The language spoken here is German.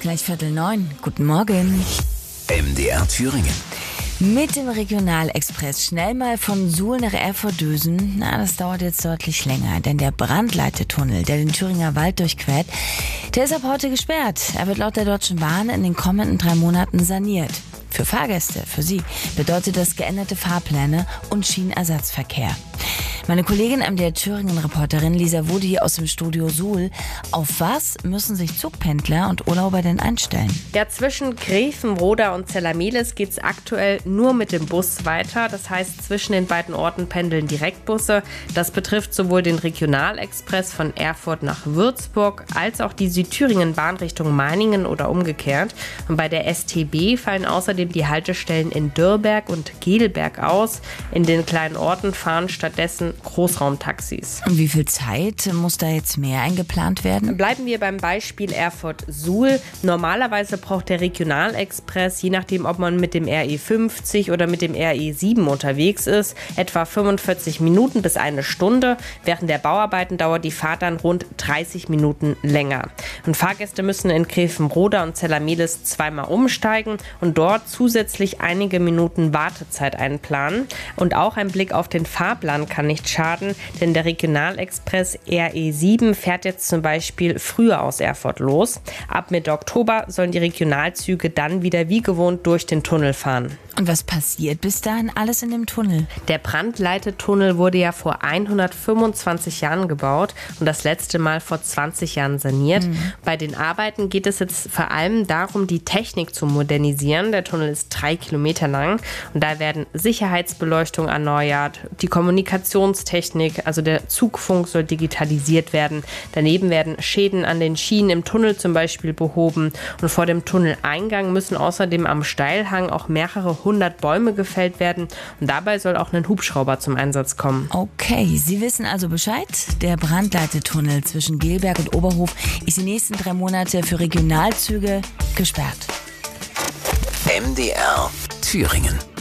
gleich 8:45. Guten Morgen. MDR Thüringen. Mit dem Regionalexpress schnell mal von Suhl nach Erfurt düsen. Das dauert jetzt deutlich länger, denn der Brandleitetunnel, der den Thüringer Wald durchquert, der ist ab heute gesperrt. Er wird laut der Deutschen Bahn in den kommenden 3 Monaten saniert. Für Fahrgäste, für sie, bedeutet das geänderte Fahrpläne und Schienenersatzverkehr. Meine Kollegin MDR Thüringen-Reporterin Lisa Wudi aus dem Studio Suhl. Auf was müssen sich Zugpendler und Urlauber denn einstellen? Ja, zwischen Grevenbroda und Zellamelis geht es aktuell nur mit dem Bus weiter. Das heißt, zwischen den beiden Orten pendeln Direktbusse. Das betrifft sowohl den Regionalexpress von Erfurt nach Würzburg als auch die Südthüringen-Bahn Richtung Meiningen oder umgekehrt. Und bei der STB fallen außerdem die Haltestellen in Dürrberg und Gehlberg aus. In den kleinen Orten fahren stattdessen Großraumtaxis. Und wie viel Zeit muss da jetzt mehr eingeplant werden? Bleiben wir beim Beispiel Erfurt-Suhl. Normalerweise braucht der Regionalexpress, je nachdem, ob man mit dem RE50 oder mit dem RE7 unterwegs ist, etwa 45 Minuten bis 1 Stunde. Während der Bauarbeiten dauert die Fahrt dann rund 30 Minuten länger. Und Fahrgäste müssen in Grevenbroda und Zellamelis zweimal umsteigen und dort zusätzlich einige Minuten Wartezeit einplanen. Und auch ein Blick auf den Fahrplan kann nicht schaden, denn der Regionalexpress RE7 fährt jetzt zum Beispiel früher aus Erfurt los. Ab Mitte Oktober sollen die Regionalzüge dann wieder wie gewohnt durch den Tunnel fahren. Und was passiert bis dahin alles in dem Tunnel? Der Brandleitetunnel wurde ja vor 125 Jahren gebaut und das letzte Mal vor 20 Jahren saniert. Bei den Arbeiten geht es jetzt vor allem darum, die Technik zu modernisieren. Der Tunnel ist 3 Kilometer lang und da werden Sicherheitsbeleuchtung erneuert, die Kommunikationstechnik, also der Zugfunk soll digitalisiert werden. Daneben werden Schäden an den Schienen im Tunnel zum Beispiel behoben und vor dem Tunneleingang müssen außerdem am Steilhang auch mehrere 100 Bäume gefällt werden und dabei soll auch ein Hubschrauber zum Einsatz kommen. Okay, Sie wissen also Bescheid. Der Brandleitetunnel zwischen Gehlberg und Oberhof ist die nächsten 3 Monate für Regionalzüge gesperrt. MDR Thüringen.